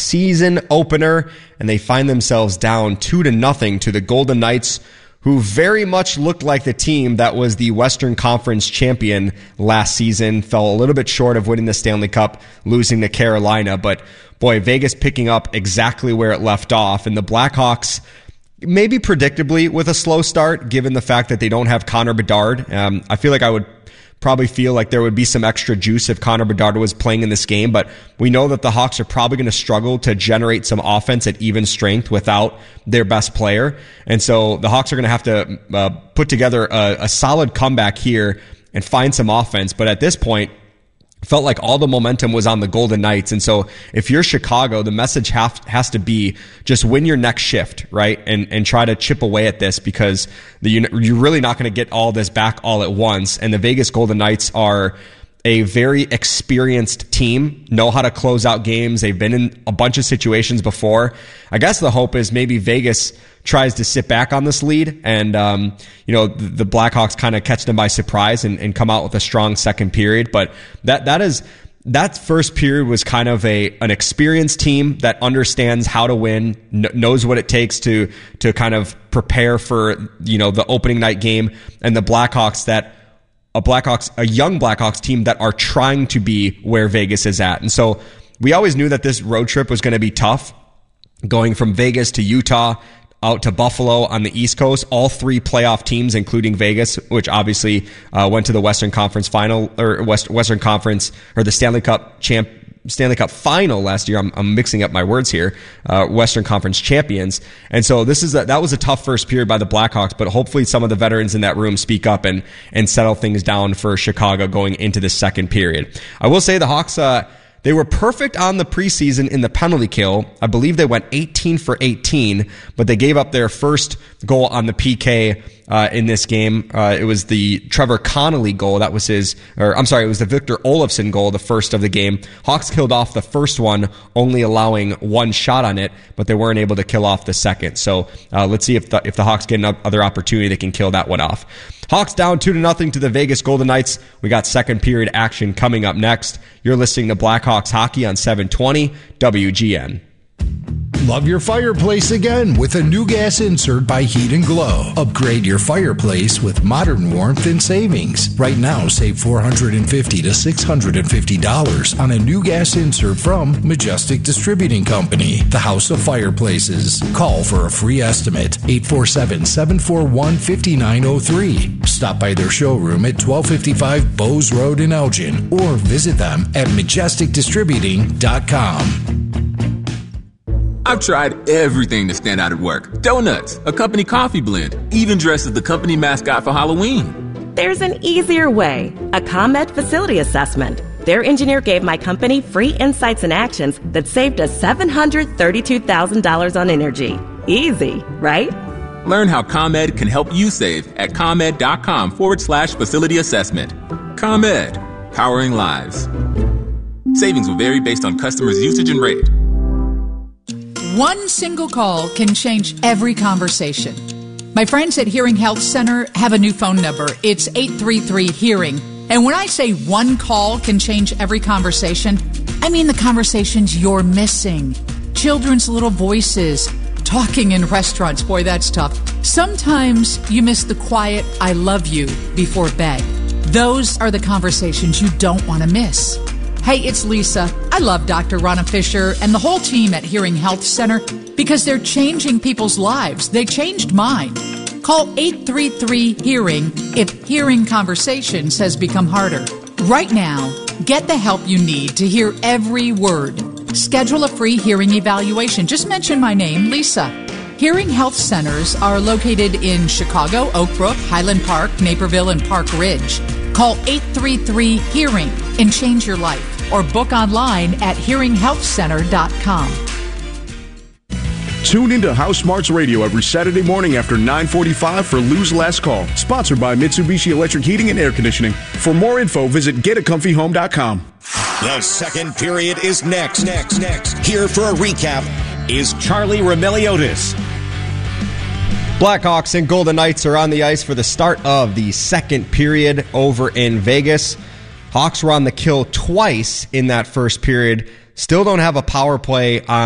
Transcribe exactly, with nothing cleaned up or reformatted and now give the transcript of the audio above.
season opener, and they find themselves down two to nothing to the Golden Knights, who very much looked like the team that was the Western Conference champion last season. Fell a little bit short of winning the Stanley Cup, losing to Carolina, but boy, Vegas picking up exactly where it left off, and the Blackhawks, maybe predictably with a slow start, given the fact that they don't have Connor Bedard. Um, I feel like I would probably feel like there would be some extra juice if Connor Bedard was playing in this game, but we know that the Hawks are probably going to struggle to generate some offense at even strength without their best player. And so the Hawks are going to have to uh, put together a, a solid comeback here and find some offense. But at this point, felt like all the momentum was on the Golden Knights. And so if you're Chicago, the message have, has to be just win your next shift, right? And and try to chip away at this, because the, you're really not going to get all this back all at once. And the Vegas Golden Knights are a very experienced team, know how to close out games. They've been in a bunch of situations before. I guess the hope is maybe Vegas tries to sit back on this lead, and um, you know the, the Blackhawks kind of catch them by surprise and, and come out with a strong second period. But that that is that first period was kind of a an experienced team that understands how to win, kn- knows what it takes to to kind of prepare for you know the opening night game, and the Blackhawks that. A Blackhawks, a young Blackhawks team that are trying to be where Vegas is at. And so we always knew that this road trip was going to be tough, going from Vegas to Utah, out to Buffalo on the East Coast. All three playoff teams, including Vegas, which obviously uh, went to the Western Conference final, or West, Western Conference, or the Stanley Cup champ, Stanley Cup final last year. I'm, I'm mixing up my words here. Uh, Western Conference champions. And so this is a, that was a tough first period by the Blackhawks, but hopefully some of the veterans in that room speak up and, and settle things down for Chicago going into the second period. I will say the Hawks, uh, they were perfect on the preseason in the penalty kill. I believe they went eighteen for eighteen, but they gave up their first goal on the P K uh, in this game. Uh, it was the Trevor Connolly goal. That was his, or I'm sorry, it was the Victor Olofsson goal, the first of the game. Hawks killed off the first one, only allowing one shot on it, but they weren't able to kill off the second. So uh, let's see if the, if the Hawks get another opportunity, they can kill that one off. Hawks down two to nothing to the Vegas Golden Knights. We got second period action coming up next. You're listening to Blackhawks Hockey on seven twenty W G N. Love your fireplace again with a new gas insert by Heat and Glow. Upgrade your fireplace with modern warmth and savings. Right now, save four hundred fifty dollars to six hundred fifty dollars on a new gas insert from Majestic Distributing Company, the house of fireplaces. Call for a free estimate, eight four seven, seven four one, five nine zero three. Stop by their showroom at twelve fifty-five Bowes Road in Elgin, or visit them at majestic distributing dot com. I've tried everything to stand out at work. Donuts, a company coffee blend, even dressed as the company mascot for Halloween. There's an easier way, a ComEd facility assessment. Their engineer gave my company free insights and actions that saved us seven hundred thirty-two thousand dollars on energy. Easy, right? Learn how ComEd can help you save at ComEd.com forward slash facility assessment. ComEd, powering lives. Savings will vary based on customers' usage and rate. One single call can change every conversation. My friends at Hearing Health Center have a new phone number. It's eight three three HEARING. And when I say one call can change every conversation, I mean the conversations you're missing. Children's little voices, talking in restaurants. Boy, that's tough. Sometimes you miss the quiet I love you before bed. Those are the conversations you don't want to miss. Hey, it's Lisa. I love Doctor Ronna Fisher and the whole team at Hearing Health Center because they're changing people's lives. They changed mine. Call eight three three HEARING if hearing conversations has become harder. Right now, get the help you need to hear every word. Schedule a free hearing evaluation. Just mention my name, Lisa. Hearing Health Centers are located in Chicago, Oak Brook, Highland Park, Naperville, and Park Ridge. Call eight three three HEARING and change your life, or book online at hearing health center dot com. Tune into House Smarts Radio every Saturday morning after nine forty-five for Lou's Last Call, sponsored by Mitsubishi Electric Heating and Air Conditioning. For more info, visit get a comfy home dot com. The second period is next. Next, next. Here for a recap is Charlie Roumeliotis. Blackhawks and Golden Knights are on the ice for the start of the second period over in Vegas. Hawks were on the kill twice in that first period. Still don't have a power play on